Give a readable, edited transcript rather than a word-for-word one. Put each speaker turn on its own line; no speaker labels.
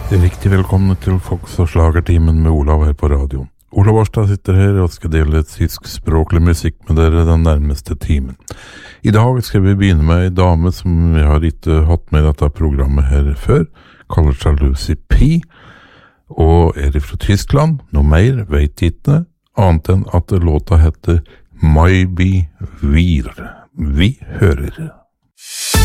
Riktig velkomne til Fox og Slagertimen med Olav her på radioen. Olav Årstad sitter her og skal dele tyskspråklig musikk med dere den nærmeste timen. I dag skal vi begynne med en dame som vi har ikke hatt med i dette programmet her før, kaller seg Lucy P, og er fra Tyskland. Noe mer vet ikke, annet enn at låta heter Maybe Wir. Vi hører.